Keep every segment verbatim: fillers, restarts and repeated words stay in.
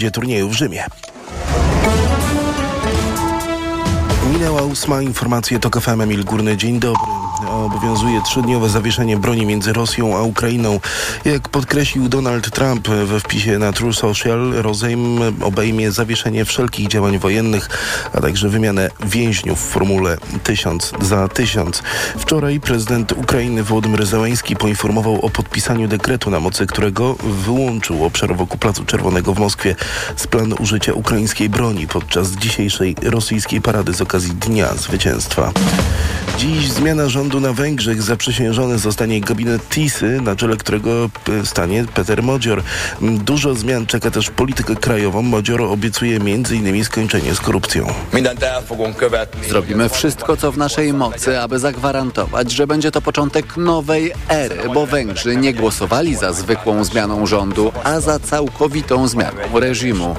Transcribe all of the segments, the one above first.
turnieju w Rzymie. Minęła ósma, informacje TOK F M, Emil Górny. Dzień dobry. Obowiązuje trzydniowe zawieszenie broni między Rosją a Ukrainą. Jak podkreślił Donald Trump we wpisie na True Social, rozejm obejmie zawieszenie wszelkich działań wojennych, a także wymianę więźniów w formule tysiąc za tysiąc. Wczoraj prezydent Ukrainy Wołodymyr Zełenski poinformował o podpisaniu dekretu, na mocy którego wyłączył obszar wokół Placu Czerwonego w Moskwie z planu użycia ukraińskiej broni podczas dzisiejszej rosyjskiej parady z okazji Dnia Zwycięstwa. Dziś zmiana rządu na Węgrzech. Zaprzysiężony zostanie gabinet Tisy, na czele którego stanie Peter Modzior. Dużo zmian czeka też politykę krajową. Modzior obiecuje między innymi skończenie z korupcją. Zrobimy wszystko, co w naszej mocy, aby zagwarantować, że będzie to początek nowej ery, bo Węgrzy nie głosowali za zwykłą zmianą rządu, a za całkowitą zmianą reżimu.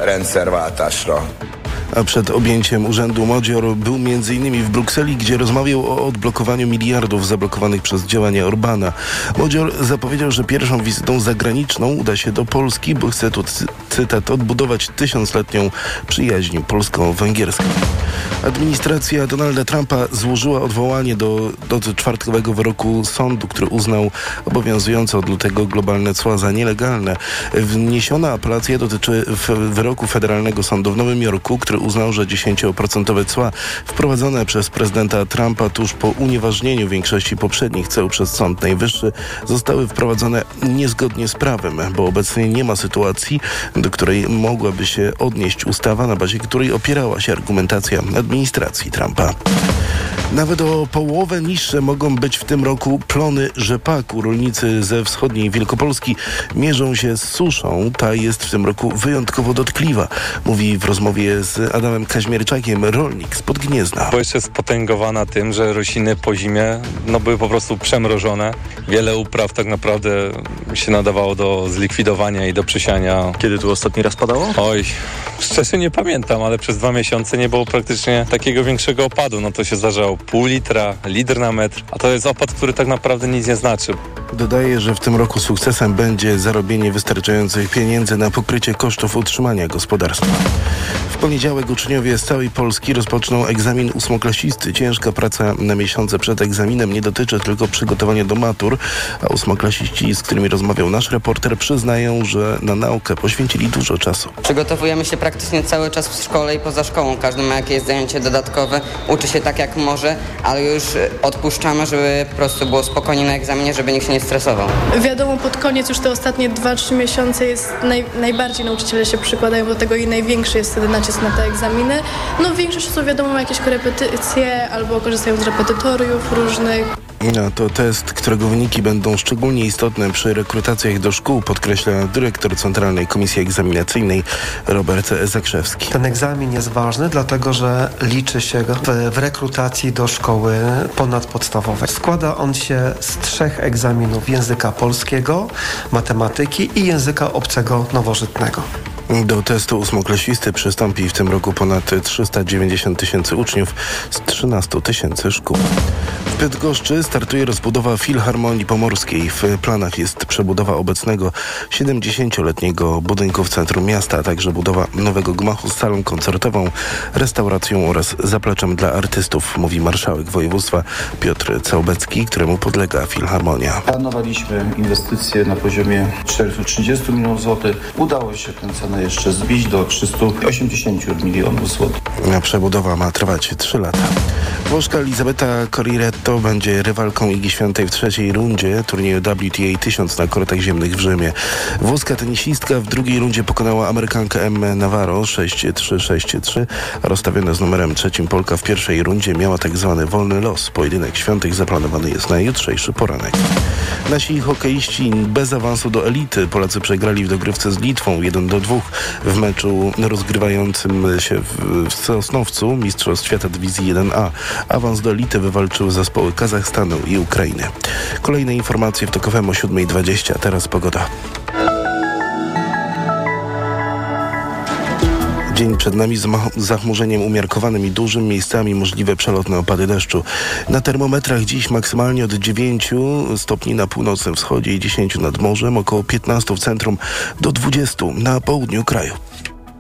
A przed objęciem urzędu Modzior był między innymi w Brukseli, gdzie rozmawiał o odblokowaniu miliardów zablokowanych przez działania Orbana. Modzior zapowiedział, że pierwszą wizytą zagraniczną uda się do Polski, bo chce tu, cytat, odbudować tysiącletnią przyjaźń polsko-węgierską. Administracja Donalda Trumpa złożyła odwołanie do, do czwartkowego wyroku sądu, który uznał obowiązujące od lutego globalne cła za nielegalne. Wniesiona apelacja dotyczy wyroku Federalnego Sądu w Nowym Jorku, który uznał, że dziesięć procent cła wprowadzone przez prezydenta Trumpa tuż po unieważnieniu większości poprzednich ceł przez Sąd Najwyższy zostały wprowadzone niezgodnie z prawem, bo obecnie nie ma sytuacji, do której mogłaby się odnieść ustawa, na bazie której opierała się argumentacja administracji Trumpa. Nawet o połowę niższe mogą być w tym roku plony rzepaku. Rolnicy ze wschodniej Wielkopolski mierzą się z suszą. Ta jest w tym roku wyjątkowo dotkliwa, mówi w rozmowie z Adamem Kaźmierczakiem rolnik spod Gniezna. Bo jeszcze spotęgowana tym, że rośliny po zimie no, były po prostu przemrożone. Wiele upraw tak naprawdę się nadawało do zlikwidowania i do przysiania. Kiedy tu ostatni raz padało? Oj, szczerze nie pamiętam, ale przez dwa miesiące nie było praktycznie takiego większego opadu. No to się zdarzało pół litra, litr na metr, a to jest opad, który tak naprawdę nic nie znaczy. Dodaje, że w tym roku sukcesem będzie zarobienie wystarczających pieniędzy na pokrycie kosztów utrzymania gospodarstwa. W poniedziałek uczniowie z całej Polski rozpoczną egzamin ósmoklasisty. Ciężka praca na miesiące przed egzaminem nie dotyczy tylko przygotowania do matur, a ósmoklasiści, z którymi rozmawiał nasz reporter, przyznają, że na naukę poświęcili dużo czasu. Przygotowujemy się praktycznie cały czas w szkole i poza szkołą. Każdy ma jakieś zajęcie dodatkowe, uczy się tak jak może, ale już odpuszczamy, żeby po prostu było spokojnie na egzaminie, żeby nikt się nie stresował. Wiadomo, pod koniec już te ostatnie dwa trzy miesiące jest naj, najbardziej nauczyciele się przykładają do tego i największy jest wtedy nacisk na te egzaminy. No większość osób wiadomo ma jakieś korepetycje albo korzystają z repetytoriów różnych. No, to test, którego wyniki będą szczególnie istotne przy rekrutacjach do szkół, podkreśla dyrektor Centralnej Komisji Egzaminacyjnej Robert Zakrzewski. Ten egzamin jest ważny, dlatego że liczy się w, w rekrutacji do szkoły ponadpodstawowej. Składa on się z trzech egzaminów: języka polskiego, matematyki i języka obcego nowożytnego. Do testu ósmoklasisty przystąpi w tym roku ponad trzysta dziewięćdziesiąt tysięcy uczniów z trzynastu tysięcy szkół. W Bydgoszczy startuje rozbudowa Filharmonii Pomorskiej. W planach jest przebudowa obecnego siedemdziesięcioletniego budynku w centrum miasta, a także budowa nowego gmachu z salą koncertową, restauracją oraz zapleczem dla artystów, mówi marszałek województwa Piotr Całbecki, któremu podlega Filharmonia. Planowaliśmy inwestycje na poziomie czterysta trzydzieści milionów złotych. Udało się tę cenę jeszcze zbić do trzysta osiemdziesiąt milionów złotych. Przebudowa ma trwać trzy lata. Włoszka Elizabeta Coriretto będzie rywalką Igi Świątej w trzeciej rundzie turnieju W T A tysiąc na kortach ziemnych w Rzymie. Włoska tenisistka w drugiej rundzie pokonała Amerykankę Emmę Navarro sześć trzy sześć trzy, a rozstawiona z numerem trzecim Polka w pierwszej rundzie miała tak zwany wolny los. Pojedynek Świątek zaplanowany jest na jutrzejszy poranek. Nasi hokeiści bez awansu do elity. Polacy przegrali w dogrywce z Litwą jeden do dwóch w meczu rozgrywającym się w, w Sosnowcu Mistrzostw Świata Dywizji jeden A. Awans do elity wywalczyły zespoły Kazachstanu i Ukrainy. Kolejne informacje w TOK F M o siódma dwadzieścia. Teraz pogoda. Dzień przed nami z zachmurzeniem umiarkowanym i dużym, miejscami możliwe przelotne opady deszczu. Na termometrach dziś maksymalnie od dziewięciu stopni na północnym wschodzie i dziesięciu nad morzem, około piętnastu w centrum do dwudziestu na południu kraju.